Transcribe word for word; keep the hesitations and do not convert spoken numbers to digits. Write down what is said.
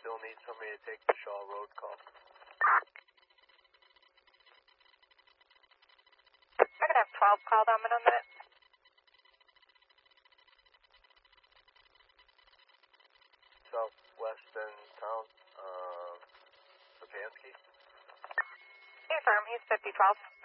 still need somebody to take the Shaw Road call. I'm going to have twelve call down in a minute. Southwestern town, uh, Papansky. Hey, firm, he's fifty twelve.